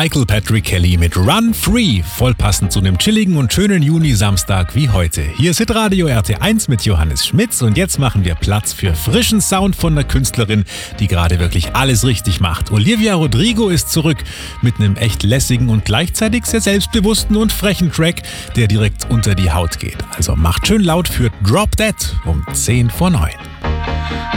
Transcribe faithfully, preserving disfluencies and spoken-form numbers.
Michael Patrick Kelly mit Run Free, voll passend zu einem chilligen und schönen Juni-Samstag wie heute. Hier ist Hitradio R T eins mit Johannes Schmitz und jetzt machen wir Platz für frischen Sound von einer Künstlerin, die gerade wirklich alles richtig macht. Olivia Rodrigo ist zurück mit einem echt lässigen und gleichzeitig sehr selbstbewussten und frechen Track, der direkt unter die Haut geht. Also macht schön laut für Drop That um zehn vor neun.